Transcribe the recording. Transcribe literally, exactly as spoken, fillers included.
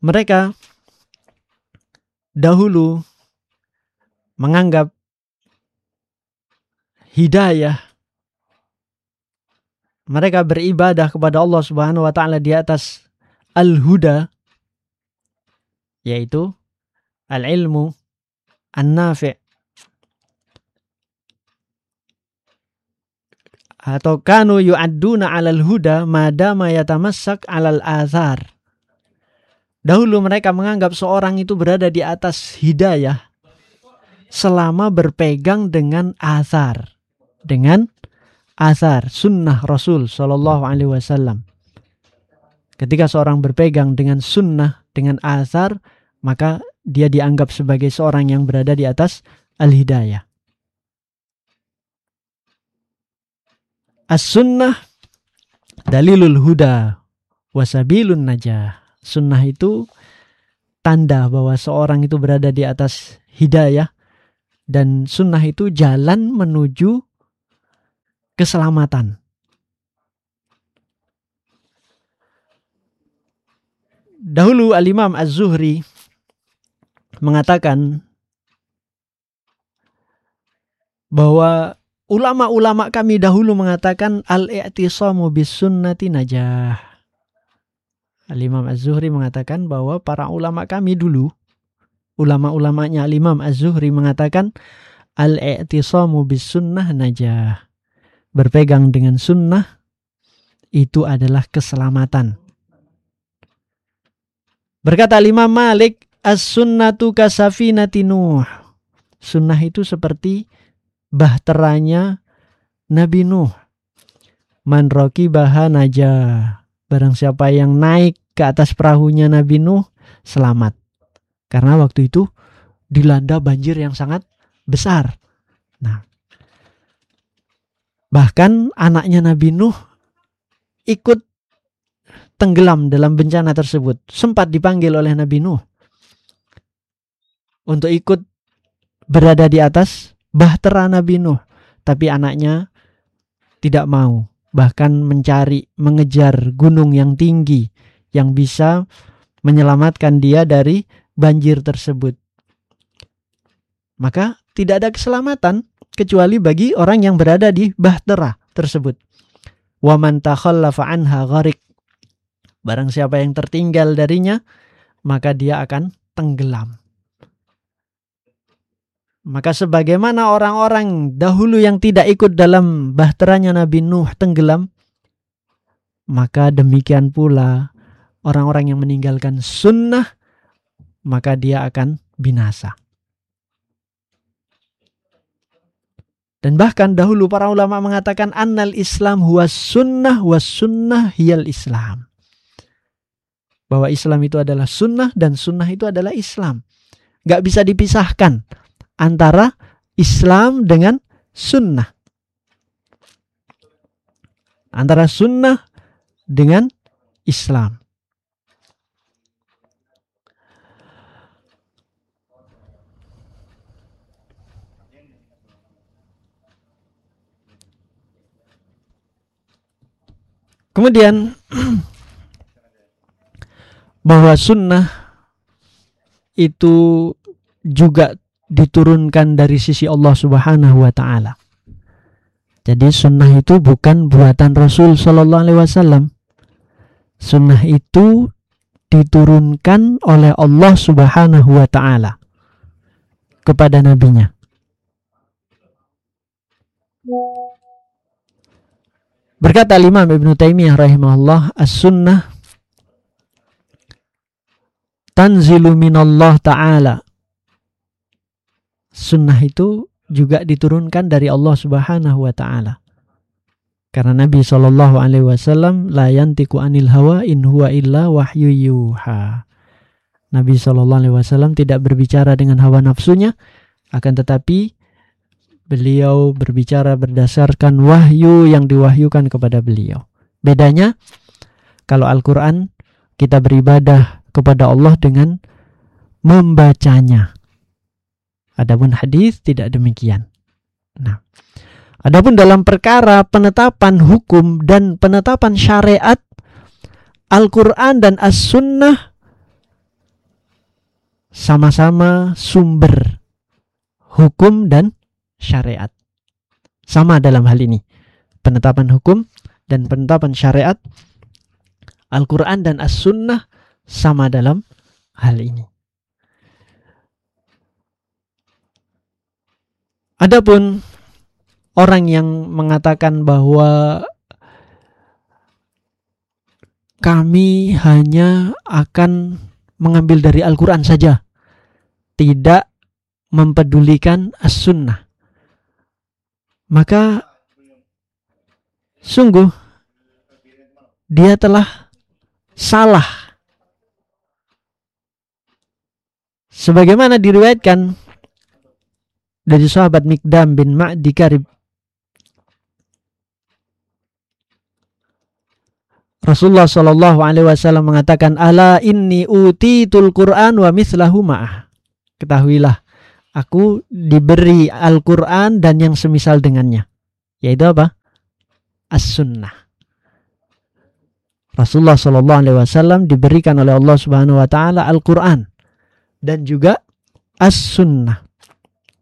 mereka dahulu menganggap hidayah, mereka beribadah kepada Allah Subhanahu wa taala di atas al-huda, yaitu al-ilmu an-nafi', atau kanu yu'adduna 'alal huda madama yatamassak 'alal athar. Dahulu mereka menganggap seorang itu berada di atas hidayah selama berpegang dengan athar, dengan athar sunnah Rasul sallallahu alaihi wasallam. Ketika seorang berpegang dengan sunnah, dengan athar, maka dia dianggap sebagai seorang yang berada di atas al-hidayah. As-sunnah dalilul huda wasabilun najah. Sunnah itu tanda bahwa seorang itu berada di atas hidayah, dan sunnah itu jalan menuju keselamatan. Dahulu Al-Imam Az-Zuhri mengatakan bahwa ulama-ulama kami dahulu mengatakan al-i'tisamu bis sunnati najah. Al-Imam Az-Zuhri mengatakan bahwa para ulama kami dulu, ulama-ulamanya Al-Imam Az-Zuhri mengatakan al-i'tisamu bis sunnah najah. Berpegang dengan sunnah itu adalah keselamatan. Berkata Imam Malik, as-sunnatu kasafinati Nuh. Sunnah itu seperti bahteranya Nabi Nuh. Man raqibaha najah. Barang siapa yang naik ke atas perahunya Nabi Nuh, selamat. Karena waktu itu dilanda banjir yang sangat besar. Nah, bahkan anaknya Nabi Nuh ikut tenggelam dalam bencana tersebut. Sempat dipanggil oleh Nabi Nuh untuk ikut berada di atas bahtera Nabi Nuh. Tapi anaknya tidak mau. Bahkan mencari, mengejar gunung yang tinggi yang bisa menyelamatkan dia dari banjir tersebut. Maka tidak ada keselamatan kecuali bagi orang yang berada di bahtera tersebut. Wa man takhallafa anha gharik. Barang siapa yang tertinggal darinya, maka dia akan tenggelam. Maka sebagaimana orang-orang dahulu yang tidak ikut dalam bahteranya Nabi Nuh tenggelam, maka demikian pula orang-orang yang meninggalkan sunnah, maka dia akan binasa. Dan bahkan dahulu para ulama mengatakan annal Islam huwa sunnah was sunnah hiyal Islam. Bahwa Islam itu adalah sunnah dan sunnah itu adalah Islam. Gak bisa dipisahkan antara Islam dengan sunnah. Antara sunnah dengan Islam. Kemudian bahwa sunnah itu juga diturunkan dari sisi Allah Subhanahu wa taala. Jadi sunnah itu bukan buatan Rasul sallallahu alaihi wasallam. Sunnah itu diturunkan oleh Allah Subhanahu wa taala kepada nabinya. Berkata Imam Ibnu Taimiyah rahimahullah, as-sunnah tanzilu minallah ta'ala. Sunnah itu juga diturunkan dari Allah Subhanahu wa taala. Karena Nabi sallallahu alaihi wasallam la yantiqu anil hawa in huwa illa wahyu yuha. Nabi sallallahu alaihi wasallam tidak berbicara dengan hawa nafsunya, akan tetapi beliau berbicara berdasarkan wahyu yang diwahyukan kepada beliau. Bedanya, kalau Al-Quran kita beribadah kepada Allah dengan membacanya. Adapun hadis tidak demikian. Nah, adapun dalam perkara penetapan hukum dan penetapan syariat, Al-Quran dan As-Sunnah sama-sama sumber hukum dan syariat. Sama dalam hal ini. Penetapan hukum dan penetapan syariat, Al-Quran dan As-Sunnah sama dalam hal ini. Adapun orang yang mengatakan bahwa kami hanya akan mengambil dari Al-Quran saja, tidak mempedulikan As-Sunnah, maka sungguh dia telah salah. Sebagaimana diriwayatkan dari sahabat Miqdam bin Ma'di Karib, Rasulullah Shallallahu Alaihi Wasallam mengatakan, ala inni utitul Quran wa mislahu ma'ah. Ketahuilah, aku diberi Al-Quran dan yang semisal dengannya, yaitu apa? As-Sunnah. Rasulullah Shallallahu Alaihi Wasallam diberikan oleh Allah Subhanahu Wa Taala Al-Quran dan juga As-Sunnah.